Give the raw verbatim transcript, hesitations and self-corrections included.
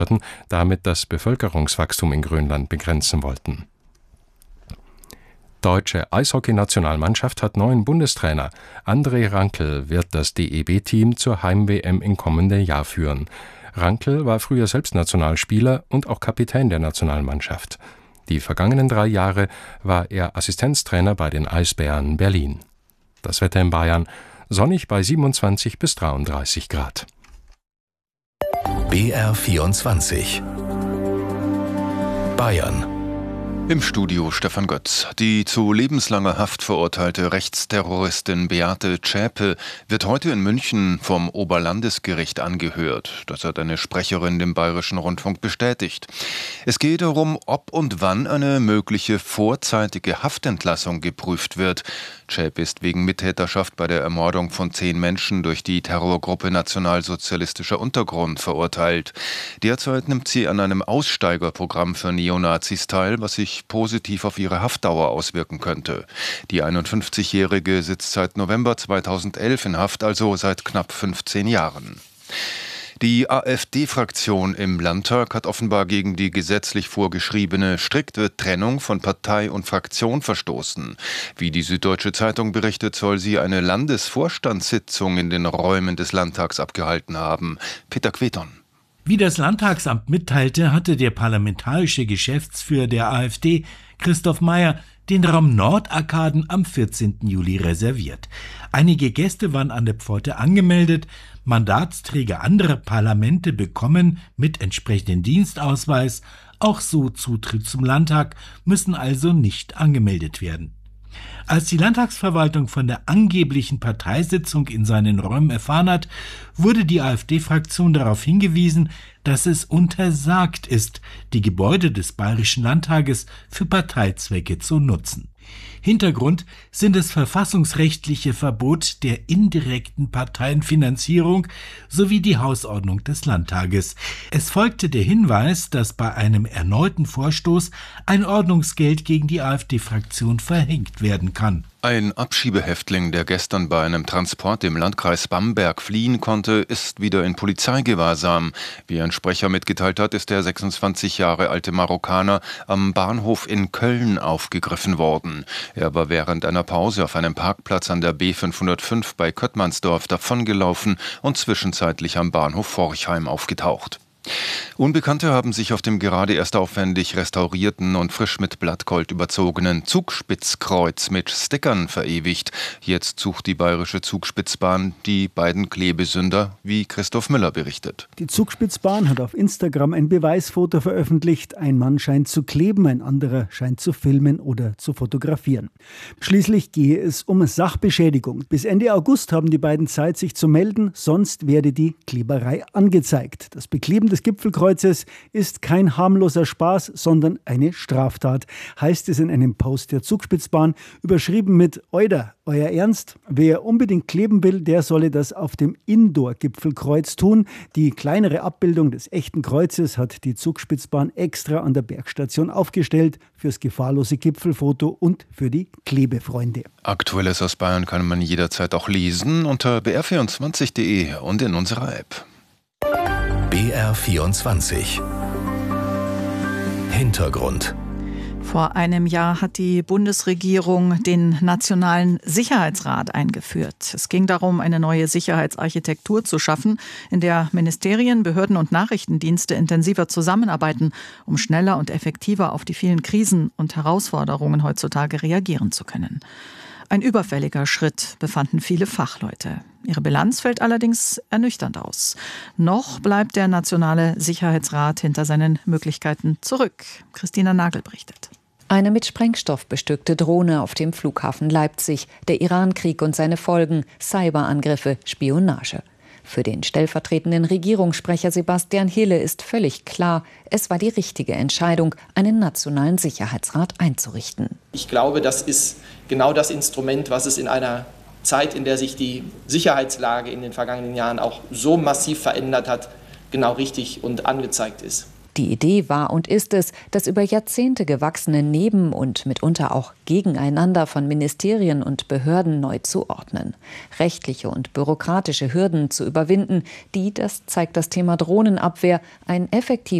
damit das Bevölkerungswachstum in Grönland begrenzen wollten. Deutsche Eishockey-Nationalmannschaft hat neuen Bundestrainer. André Rankel wird das D E B-Team zur Heim-W M im kommenden Jahr führen. Rankel war früher selbst Nationalspieler und auch Kapitän der Nationalmannschaft. Die vergangenen drei Jahre war er Assistenztrainer bei den Eisbären Berlin. Das Wetter in Bayern: sonnig bei siebenundzwanzig bis dreiunddreißig Grad. B R vierundzwanzig Bayern. Im Studio Stefan Götz. Die zu lebenslanger Haft verurteilte Rechtsterroristin Beate Zschäpe wird heute in München vom Oberlandesgericht angehört. Das hat eine Sprecherin dem Bayerischen Rundfunk bestätigt. Es geht darum, ob und wann eine mögliche vorzeitige Haftentlassung geprüft wird. Zschäpe ist wegen Mittäterschaft bei der Ermordung von zehn Menschen durch die Terrorgruppe Nationalsozialistischer Untergrund verurteilt. Derzeit nimmt sie an einem Aussteigerprogramm für Neonazis teil, was sich positiv auf ihre Haftdauer auswirken könnte. Die einundfünfzigjährige sitzt seit November zweitausendelf in Haft, also seit knapp fünfzehn Jahren. Die AfD-Fraktion im Landtag hat offenbar gegen die gesetzlich vorgeschriebene strikte Trennung von Partei und Fraktion verstoßen. Wie die Süddeutsche Zeitung berichtet, soll sie eine Landesvorstandssitzung in den Räumen des Landtags abgehalten haben. Peter Queton. Wie das Landtagsamt mitteilte, hatte der parlamentarische Geschäftsführer der AfD, Christoph Mayer, den Raum Nordarkaden am vierzehnten Juli reserviert. Einige Gäste waren an der Pforte angemeldet. Mandatsträger anderer Parlamente bekommen mit entsprechendem Dienstausweis auch so Zutritt zum Landtag, müssen also nicht angemeldet werden. Als die Landtagsverwaltung von der angeblichen Parteisitzung in seinen Räumen erfahren hat, wurde die AfD-Fraktion darauf hingewiesen, dass es untersagt ist, die Gebäude des Bayerischen Landtages für Parteizwecke zu nutzen. Hintergrund sind das verfassungsrechtliche Verbot der indirekten Parteienfinanzierung sowie die Hausordnung des Landtages. Es folgte der Hinweis, dass bei einem erneuten Vorstoß ein Ordnungsgeld gegen die AfD-Fraktion verhängt werden kann. Ein Abschiebehäftling, der gestern bei einem Transport im Landkreis Bamberg fliehen konnte, ist wieder in Polizeigewahrsam. Wie ein Sprecher mitgeteilt hat, ist der sechsundzwanzig Jahre alte Marokkaner am Bahnhof in Köln aufgegriffen worden. Er war während einer Pause auf einem Parkplatz an der B fünfhundertfünf bei Köttmannsdorf davongelaufen und zwischenzeitlich am Bahnhof Forchheim aufgetaucht. Unbekannte haben sich auf dem gerade erst aufwendig restaurierten und frisch mit Blattgold überzogenen Zugspitzkreuz mit Stickern verewigt. Jetzt sucht die Bayerische Zugspitzbahn die beiden Klebesünder, wie Christoph Müller berichtet. Die Zugspitzbahn hat auf Instagram ein Beweisfoto veröffentlicht. Ein Mann scheint zu kleben, ein anderer scheint zu filmen oder zu fotografieren. Schließlich gehe es um Sachbeschädigung. Bis Ende August haben die beiden Zeit, sich zu melden, sonst werde die Kleberei angezeigt. Das Bekleben des Gipfelkreuzes ist kein harmloser Spaß, sondern eine Straftat, heißt es in einem Post der Zugspitzbahn, überschrieben mit Euder, euer Ernst? Wer unbedingt kleben will, der solle das auf dem Indoor-Gipfelkreuz tun. Die kleinere Abbildung des echten Kreuzes hat die Zugspitzbahn extra an der Bergstation aufgestellt fürs gefahrlose Gipfelfoto und für die Klebefreunde. Aktuelles aus Bayern kann man jederzeit auch lesen unter b r vierundzwanzig punkt d e und in unserer App. B R vierundzwanzig Hintergrund. Vor einem Jahr hat die Bundesregierung den Nationalen Sicherheitsrat eingeführt. Es ging darum, eine neue Sicherheitsarchitektur zu schaffen, in der Ministerien, Behörden und Nachrichtendienste intensiver zusammenarbeiten, um schneller und effektiver auf die vielen Krisen und Herausforderungen heutzutage reagieren zu können. Ein überfälliger Schritt, befanden viele Fachleute. Ihre Bilanz fällt allerdings ernüchternd aus. Noch bleibt der Nationale Sicherheitsrat hinter seinen Möglichkeiten zurück. Christina Nagel berichtet. Eine mit Sprengstoff bestückte Drohne auf dem Flughafen Leipzig, der Irankrieg und seine Folgen, Cyberangriffe, Spionage. Für den stellvertretenden Regierungssprecher Sebastian Hille ist völlig klar, es war die richtige Entscheidung, einen Nationalen Sicherheitsrat einzurichten. Ich glaube, das ist genau das Instrument, was es in einer Zeit, in der sich die Sicherheitslage in den vergangenen Jahren auch so massiv verändert hat, genau richtig und angezeigt ist. Die Idee war und ist es, das über Jahrzehnte gewachsene Neben- und mitunter auch Gegeneinander von Ministerien und Behörden neu zu ordnen, rechtliche und bürokratische Hürden zu überwinden, die, das zeigt das Thema Drohnenabwehr, ein effektives